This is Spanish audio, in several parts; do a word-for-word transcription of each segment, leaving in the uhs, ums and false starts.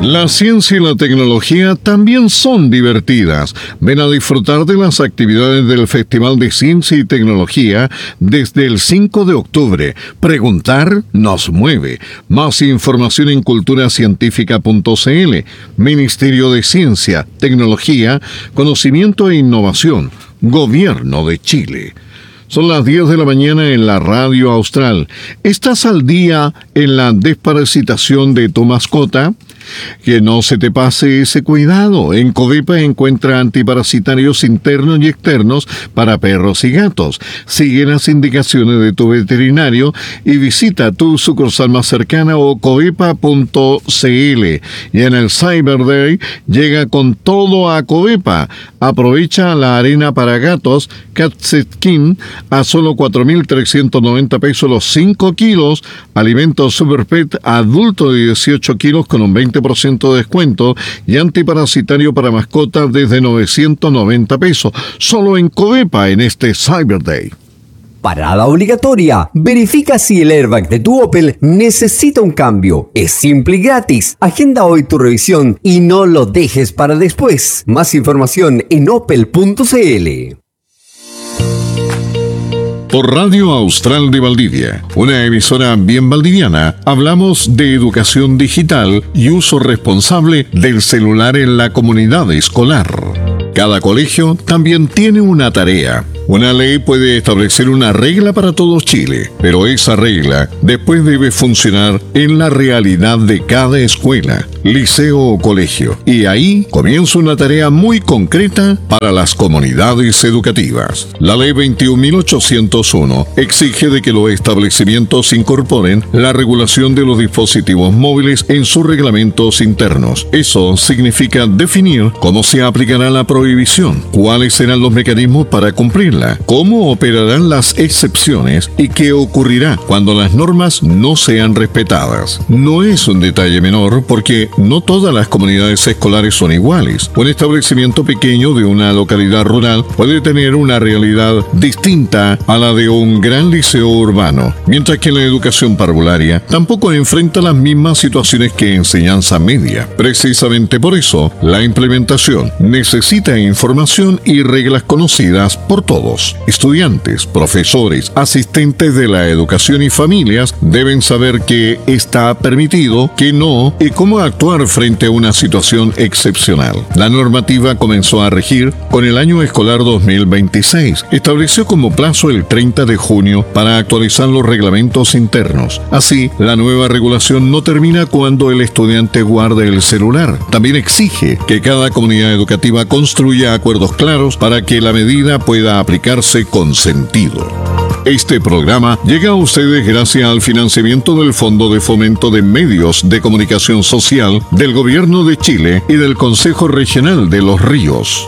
La ciencia y la tecnología también son divertidas. Ven a disfrutar de las actividades del Festival de Ciencia y Tecnología desde el cinco de octubre. Preguntar nos mueve. Más información en cultura científica punto c l. Ministerio de Ciencia, Tecnología, Conocimiento e Innovación. Gobierno de Chile. Son las diez de la mañana en la Radio Austral. ¿Estás al día en la desparasitación de tu mascota? Que no se te pase ese cuidado. En Covepa encuentra antiparasitarios internos y externos para perros y gatos. Sigue las indicaciones de tu veterinario y visita tu sucursal más cercana o covepa punto c l. Y en el Cyber Day llega con todo a Covepa. Aprovecha la arena para gatos Cat Skin a solo cuatro mil trescientos noventa pesos los cinco kilos. Alimentos Super Pet adulto de dieciocho kilos con un veinte por ciento de descuento y antiparasitario para mascotas desde novecientos noventa pesos. Solo en Covepa en este Cyber Day. Parada obligatoria. Verifica si el airbag de tu Opel necesita un cambio. Es simple y gratis. Agenda hoy tu revisión y no lo dejes para después. Más información en opel punto c l. Por Radio Austral de Valdivia, una emisora bien valdiviana, hablamos de educación digital y uso responsable del celular en la comunidad escolar. Cada colegio también tiene una tarea. Una ley puede establecer una regla para todo Chile, pero esa regla después debe funcionar en la realidad de cada escuela, liceo o colegio. Y ahí comienza una tarea muy concreta para las comunidades educativas. La ley veintiún mil ochocientos uno exige de que los establecimientos incorporen la regulación de los dispositivos móviles en sus reglamentos internos. Eso significa definir cómo se aplicará la prohibición, cuáles serán los mecanismos para cumplir, cómo operarán las excepciones y qué ocurrirá cuando las normas no sean respetadas. No es un detalle menor porque no todas las comunidades escolares son iguales. Un establecimiento pequeño de una localidad rural puede tener una realidad distinta a la de un gran liceo urbano, mientras que la educación parvularia tampoco enfrenta las mismas situaciones que enseñanza media. Precisamente por eso, la implementación necesita información y reglas conocidas por todos. Estudiantes, profesores, asistentes de la educación y familias deben saber qué está permitido, qué no y cómo actuar frente a una situación excepcional. La normativa comenzó a regir con el año escolar dos mil veintiséis. Estableció como plazo el treinta de junio para actualizar los reglamentos internos. Así, la nueva regulación no termina cuando el estudiante guarde el celular. También exige que cada comunidad educativa construya acuerdos claros para que la medida pueda aplicarse con sentido. Este programa llega a ustedes gracias al financiamiento del Fondo de Fomento de Medios de Comunicación Social del Gobierno de Chile y del Consejo Regional de Los Ríos.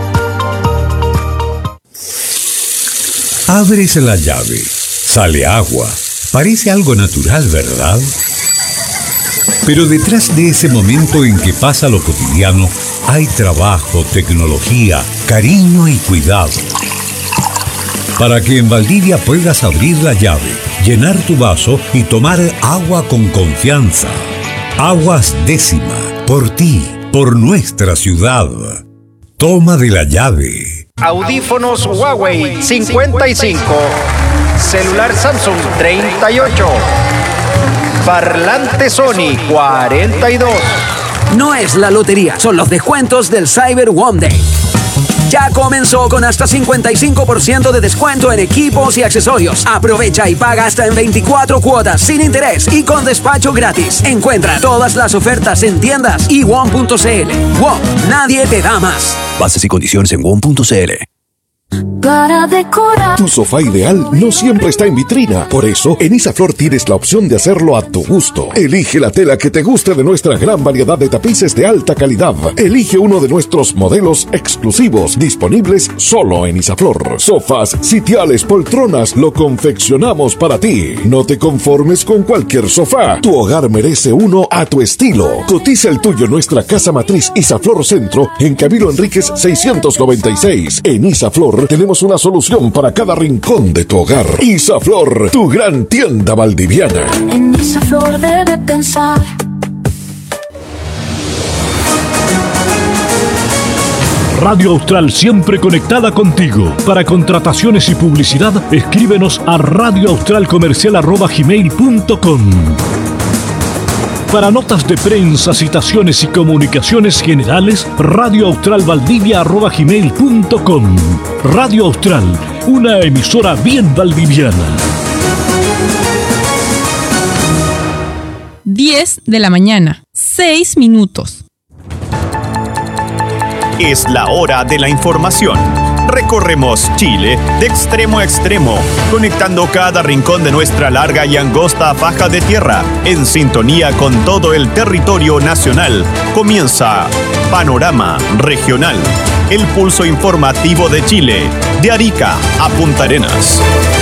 Abres la llave, sale agua. Parece algo natural, ¿verdad? Pero detrás de ese momento en que pasa lo cotidiano, hay trabajo, tecnología, cariño y cuidado. Para que en Valdivia puedas abrir la llave, llenar tu vaso y tomar agua con confianza. Aguas Décima, por ti, por nuestra ciudad. Toma de la llave. Audífonos Huawei cincuenta y cinco. Celular Samsung treinta y ocho. Parlante Sony cuarenta y dos. No es la lotería, son los descuentos del Cyber One Day. Ya comenzó con hasta cincuenta y cinco por ciento de descuento en equipos y accesorios. Aprovecha y paga hasta en veinticuatro cuotas sin interés y con despacho gratis. Encuentra todas las ofertas en tiendas y one punto c l. WOM, nadie te da más. Bases y condiciones en one punto c l. Para decorar. Tu sofá ideal no siempre está en vitrina. Por eso, en Isaflor tienes la opción de hacerlo a tu gusto. Elige la tela que te guste de nuestra gran variedad de tapices de alta calidad. Elige uno de nuestros modelos exclusivos, disponibles solo en Isaflor. Sofás, sitiales, poltronas, lo confeccionamos para ti. No te conformes con cualquier sofá. Tu hogar merece uno a tu estilo. Cotiza el tuyo en nuestra casa matriz Isaflor Centro, en Camilo Enríquez seiscientos noventa y seis. En Isaflor tenemos una solución para cada rincón de tu hogar. Isaflor, tu gran tienda valdiviana. En Isaflor debe pensar. Radio Austral, siempre conectada contigo. Para contrataciones y publicidad, escríbenos a radioaustralcomercial arroba gmail punto com. Para notas de prensa, citaciones y comunicaciones generales, radioaustralvaldivia arroba gmail punto com. Radio Austral, una emisora bien valdiviana. diez de la mañana, seis minutos. Es la hora de la información. Recorremos Chile de extremo a extremo, conectando cada rincón de nuestra larga y angosta faja de tierra, en sintonía con todo el territorio nacional. Comienza Panorama Regional, el pulso informativo de Chile, de Arica a Punta Arenas.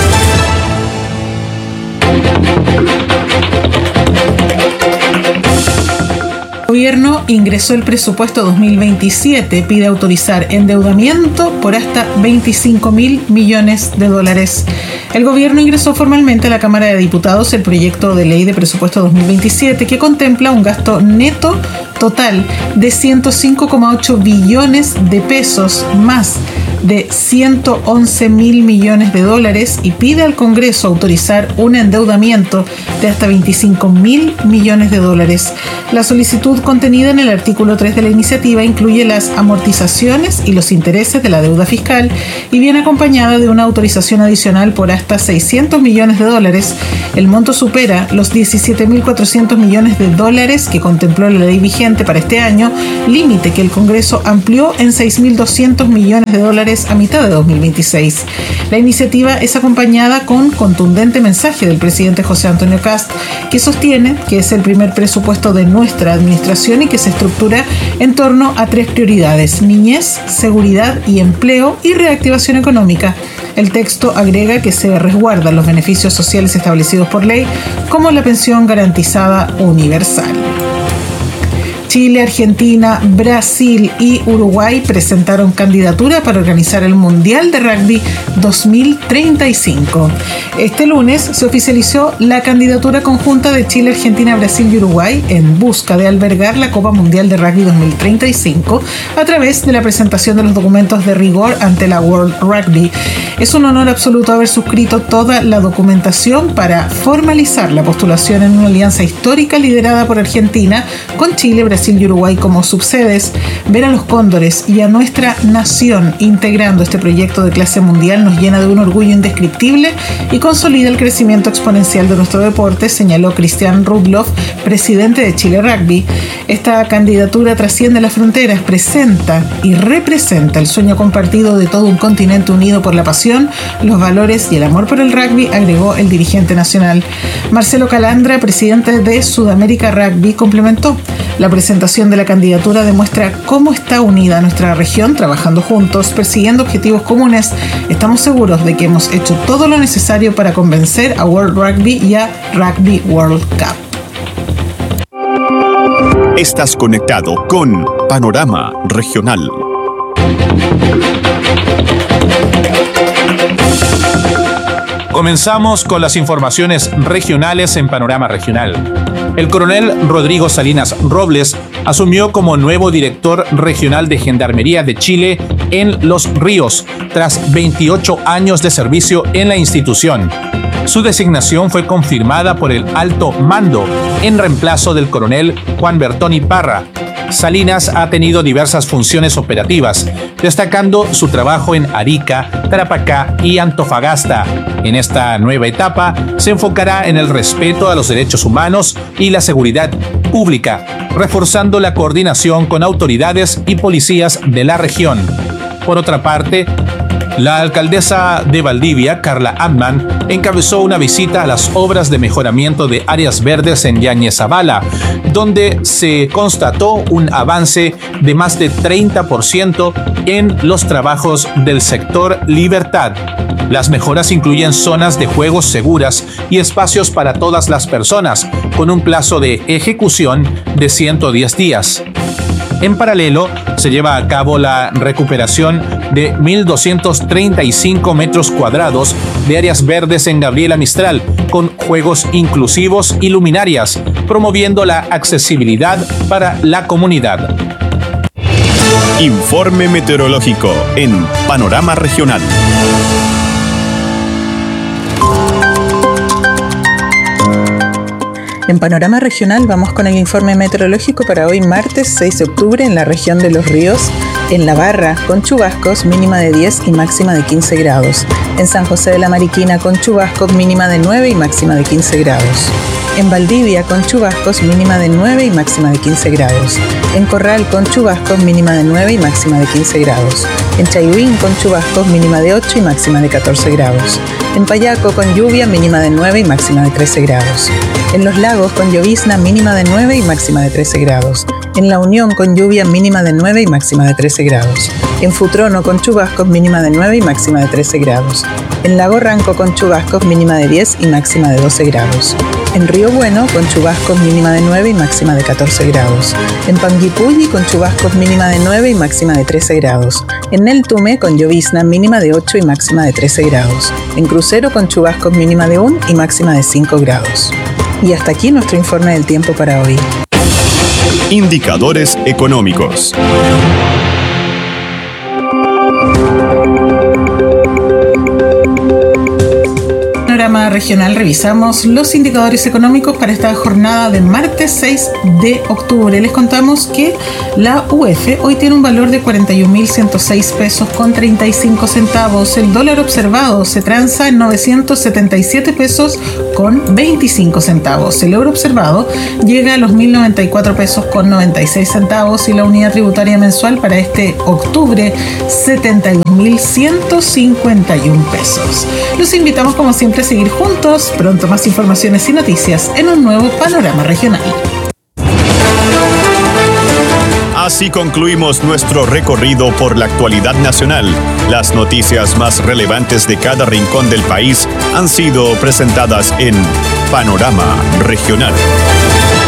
El gobierno ingresó el presupuesto dos mil veintisiete, pide autorizar endeudamiento por hasta veinticinco mil millones de dólares. El gobierno ingresó formalmente a la Cámara de Diputados el proyecto de ley de presupuesto dos mil veintisiete que contempla un gasto neto total de ciento cinco coma ocho billones de pesos más de ciento once mil millones de dólares y pide al Congreso autorizar un endeudamiento de hasta veinticinco mil millones de dólares. La solicitud contenida en el artículo tres de la iniciativa incluye las amortizaciones y los intereses de la deuda fiscal y viene acompañada de una autorización adicional por hasta seiscientos millones de dólares. El monto supera los diecisiete mil cuatrocientos millones de dólares que contempló la ley vigente para este año, límite que el Congreso amplió en seis mil doscientos millones de dólares a mitad de dos mil veintiséis. La iniciativa es acompañada con contundente mensaje del presidente José Antonio Kast, que sostiene que es el primer presupuesto de nuestra administración y que se estructura en torno a tres prioridades: niñez, seguridad y empleo y reactivación económica. El texto agrega que se resguardan los beneficios sociales establecidos por ley, como la pensión garantizada universal. Chile, Argentina, Brasil y Uruguay presentaron candidatura para organizar el Mundial de Rugby dos mil treinta y cinco. Este lunes se oficializó la candidatura conjunta de Chile, Argentina, Brasil y Uruguay en busca de albergar la Copa Mundial de Rugby dos mil treinta y cinco a través de la presentación de los documentos de rigor ante la World Rugby. Es un honor absoluto haber suscrito toda la documentación para formalizar la postulación en una alianza histórica liderada por Argentina, con Chile, Brasil y Uruguay como subsedes. Ver a los Cóndores y a nuestra nación integrando este proyecto de clase mundial nos llena de un orgullo indescriptible y consolida el crecimiento exponencial de nuestro deporte, señaló Cristian Rudloff, presidente de Chile Rugby. Esta candidatura trasciende las fronteras, presenta y representa el sueño compartido de todo un continente unido por la pasión, los valores y el amor por el rugby, agregó el dirigente nacional. Marcelo Calandra, presidente de Sudamérica Rugby, complementó: la presentación de la candidatura demuestra cómo está unida nuestra región, trabajando juntos, persiguiendo objetivos comunes. Estamos seguros de que hemos hecho todo lo necesario para convencer a World Rugby y a Rugby World Cup. Estás conectado con Panorama Regional. Comenzamos con las informaciones regionales en Panorama Regional. El coronel Rodrigo Salinas Robles asumió como nuevo director regional de Gendarmería de Chile en Los Ríos, tras veintiocho años de servicio en la institución. Su designación fue confirmada por el alto mando en reemplazo del coronel Juan Bertoni Parra. Salinas ha tenido diversas funciones operativas, destacando su trabajo en Arica, Tarapacá y Antofagasta. En esta nueva etapa se enfocará en el respeto a los derechos humanos y la seguridad pública, reforzando la coordinación con autoridades y policías de la región. Por otra parte, la alcaldesa de Valdivia, Carla Amman, encabezó una visita a las obras de mejoramiento de áreas verdes en Yáñez Zavala, donde se constató un avance de más de treinta por ciento en los trabajos del sector Libertad. Las mejoras incluyen zonas de juegos seguras y espacios para todas las personas, con un plazo de ejecución de ciento diez días. En paralelo, se lleva a cabo la recuperación de mil doscientos treinta y cinco metros cuadrados de áreas verdes en Gabriela Mistral, con juegos inclusivos y luminarias, promoviendo la accesibilidad para la comunidad. Informe meteorológico en Panorama Regional. En Panorama Regional vamos con el informe meteorológico para hoy martes seis de octubre en la región de Los Ríos, en La Barra con chubascos mínima de diez y máxima de quince grados, en San José de la Mariquina con chubascos mínima de nueve y máxima de quince grados, en Valdivia con chubascos mínima de nueve y máxima de quince grados, en Corral con chubascos mínima de nueve y máxima de quince grados, en Chayhuín con chubascos mínima de ocho y máxima de catorce grados, en Payaco con lluvia mínima de nueve y máxima de trece grados, en Los Lagos con llovizna mínima de nueve y máxima de trece grados, en La Unión con lluvia mínima de nueve y máxima de trece grados, en Futrono con chubascos mínima de nueve y máxima de trece grados, en Lago Ranco con chubascos mínima de diez y máxima de doce grados, en Río Bueno con chubascos mínima de nueve y máxima de catorce grados, en Panguipulli con chubascos mínima de nueve y máxima de trece grados, en Neltume con llovizna mínima de ocho y máxima de trece grados, en Crucero con chubascos mínima de uno y máxima de cinco grados. Y hasta aquí nuestro informe del tiempo para hoy. Indicadores económicos. Panorama Regional revisamos los indicadores económicos para esta jornada de martes seis de octubre. Les contamos que la U F hoy tiene un valor de cuarenta y un mil ciento seis pesos con treinta y cinco centavos. El dólar observado se transa en novecientos setenta y siete pesos con veinticinco centavos. El euro observado llega a los mil noventa y cuatro pesos con noventa y seis centavos y la unidad tributaria mensual para este octubre setenta y dos mil ciento cincuenta y uno pesos. Los invitamos como siempre a seguir juntos. Pronto más informaciones y noticias en un nuevo Panorama Regional. Así concluimos nuestro recorrido por la actualidad nacional. Las noticias más relevantes de cada rincón del país han sido presentadas en Panorama Regional.